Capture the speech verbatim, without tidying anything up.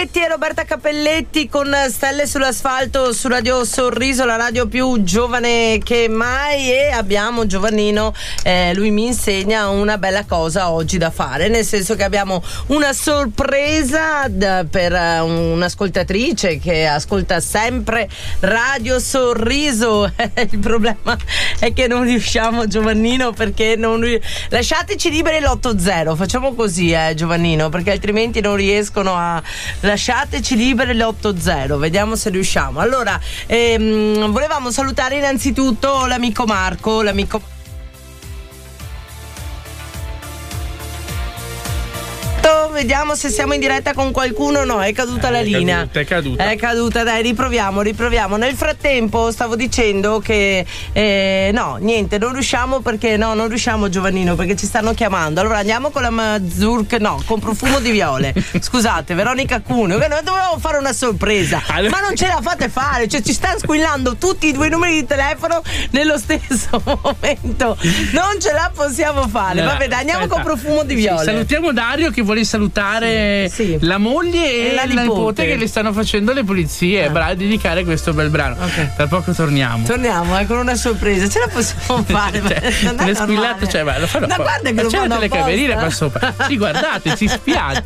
Cappelletti e Roberta Cappelletti con Stelle sull'asfalto su Radio Sorriso, la radio più giovane che mai, e abbiamo Giovannino, eh, lui mi insegna una bella cosa oggi da fare, nel senso che abbiamo una sorpresa da, per uh, un'ascoltatrice che ascolta sempre Radio Sorriso. Il problema è che non riusciamo, Giovannino, perché non lasciateci liberi l'otto zero, facciamo così eh Giovannino, perché altrimenti non riescono a lasciateci libere l'otto zero, vediamo se riusciamo. Allora ehm, volevamo salutare innanzitutto l'amico Marco, l'amico vediamo se siamo in diretta con qualcuno. No, è caduta eh, la linea. Caduta, è caduta. È caduta, dai, riproviamo, riproviamo. Nel frattempo stavo dicendo che eh, no, niente, non riusciamo perché no, non riusciamo Giovannino, perché ci stanno chiamando. Allora andiamo con la Mazurk, no, con Profumo di Viole. Scusate, Veronica Cuneo, che noi dovevamo fare una sorpresa, allora... ma non ce la fate fare, cioè ci stanno squillando tutti i due numeri di telefono nello stesso momento. Non ce la possiamo fare. Allora, vabbè, dai, andiamo aspetta. con Profumo di Viole. Sì, salutiamo Dario che vuole salutare sì. la moglie e, e la, nipote. la nipote che le stanno facendo le pulizie, ah. bravo a dedicare questo bel brano. Okay. Tra poco torniamo. Torniamo eh, con una sorpresa, ce la possiamo fare. Cioè, non è squillato, cioè, ma lo farò. Ma guarda che lo fanno le camerine qua sopra. Sì, guardate, ci spiate.